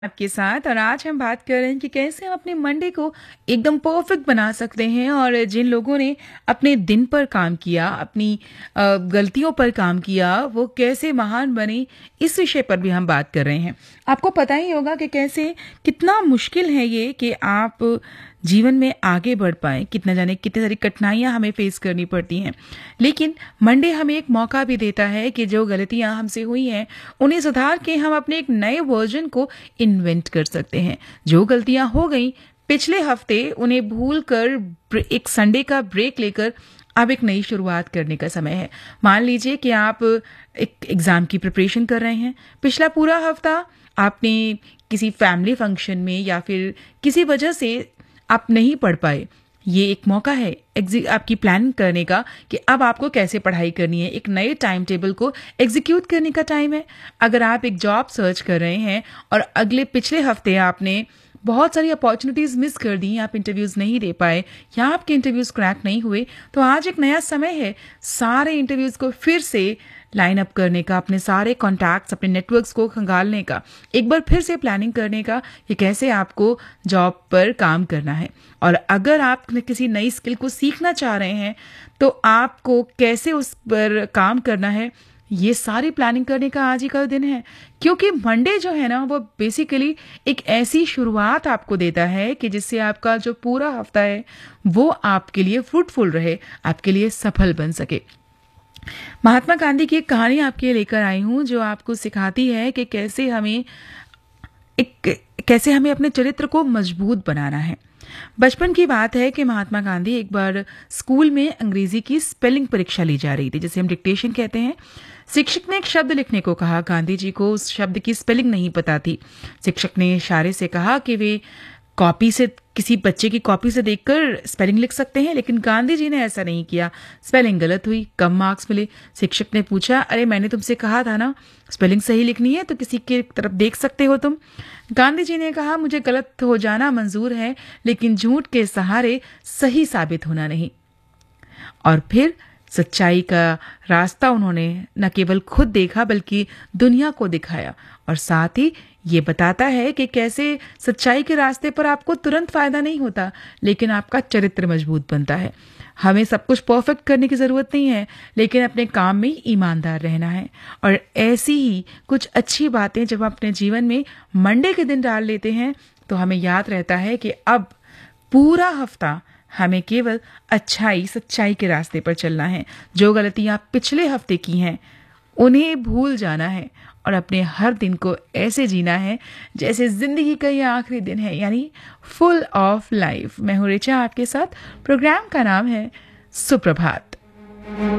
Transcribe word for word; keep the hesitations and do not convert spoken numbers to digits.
आपके साथ और आज हम बात कर रहे हैं कि कैसे हम अपने मंडे को एकदम परफेक्ट बना सकते हैं। और जिन लोगों ने अपने दिन पर काम किया, अपनी अ, गलतियों पर काम किया, वो कैसे महान बने, इस विषय पर भी हम बात कर रहे हैं। आपको पता ही होगा कि कैसे कितना मुश्किल है ये कि आप जीवन में आगे बढ़ पाएं। कितना जाने कितनी सारी कठिनाइयां हमें फेस करनी पड़ती हैं, लेकिन मंडे हमें एक मौका भी देता है कि जो गलतियां हमसे हुई हैं उन्हें सुधार के हम अपने एक नए वर्जन को इन्वेंट कर सकते हैं। जो गलतियां हो गई पिछले हफ्ते, उन्हें भूल कर एक संडे का ब्रेक लेकर अब एक नई शुरुआत करने का समय है। मान लीजिए कि आप एक एग्जाम की प्रिपरेशन कर रहे हैं। पिछला पूरा हफ्ता आपने किसी फैमिली फंक्शन में या फिर किसी वजह से आप नहीं पढ़ पाए। ये एक मौका है आपकी प्लान करने का कि अब आपको कैसे पढ़ाई करनी है। एक नए टाइम टेबल को एग्जीक्यूट करने का टाइम है। अगर आप एक जॉब सर्च कर रहे हैं और अगले पिछले हफ्ते आपने बहुत सारी अपॉर्चुनिटीज मिस कर दी, आप इंटरव्यूज नहीं दे पाए या आपके इंटरव्यूज क्रैक नहीं हुए, तो आज एक नया समय है सारे इंटरव्यूज को फिर से लाइन अप करने का, अपने सारे कॉन्टैक्ट्स, अपने नेटवर्क्स को खंगालने का, एक बार फिर से प्लानिंग करने का कि कैसे आपको जॉब पर काम करना है। और अगर आप किसी नई स्किल को सीखना चाह रहे हैं तो आपको कैसे उस पर काम करना है, ये सारी प्लानिंग करने का आज ही का दिन है। क्योंकि मंडे जो है ना, वो बेसिकली एक ऐसी शुरुआत आपको देता है कि जिससे आपका जो पूरा हफ्ता है वो आपके लिए फ्रूटफुल रहे, आपके लिए सफल बन सके। महात्मा गांधी की एक कहानी आपके लिए लेकर आई हूं जो आपको सिखाती है कि कैसे हमें एक कैसे हमें अपने चरित्र को मजबूत बनाना है। बचपन की बात है कि महात्मा गांधी एक बार स्कूल में अंग्रेजी की स्पेलिंग परीक्षा ली जा रही थी, जिसे हम डिक्टेशन कहते हैं। शिक्षक ने एक शब्द लिखने को कहा। गांधी जी को उस शब्द की स्पेलिंग नहीं पता थी। शिक्षक ने इशारे से कहा कि वे कॉपी से, किसी बच्चे की कॉपी से देखकर स्पेलिंग लिख सकते हैं, लेकिन गांधी जी ने ऐसा नहीं किया। स्पेलिंग गलत हुई, कम मार्क्स मिले। शिक्षक ने पूछा, अरे मैंने तुमसे कहा था ना स्पेलिंग सही लिखनी है, तो किसी की तरफ देख सकते हो तुम। गांधी जी ने कहा, मुझे गलत हो जाना मंजूर है, लेकिन झूठ के सहारे सही साबित होना नहीं। और फिर सच्चाई का रास्ता उन्होंने न केवल खुद देखा बल्कि दुनिया को दिखाया। और साथ ही ये बताता है कि कैसे सच्चाई के रास्ते पर आपको तुरंत फायदा नहीं होता, लेकिन आपका चरित्र मजबूत बनता है। हमें सब कुछ परफेक्ट करने की जरूरत नहीं है, लेकिन अपने काम में ईमानदार रहना है। और ऐसी ही कुछ अच्छी बातें जब आप अपने जीवन में मंडे के दिन डाल लेते हैं तो हमें याद रहता है कि अब पूरा हफ्ता हमें केवल अच्छाई, सच्चाई के रास्ते पर चलना है। जो गलतियां पिछले हफ्ते की हैं उन्हें भूल जाना है और अपने हर दिन को ऐसे जीना है जैसे जिंदगी का ये आखिरी दिन है, यानी फुल ऑफ लाइफ। मैं हूं रिचा आपके साथ। प्रोग्राम का नाम है सुप्रभात।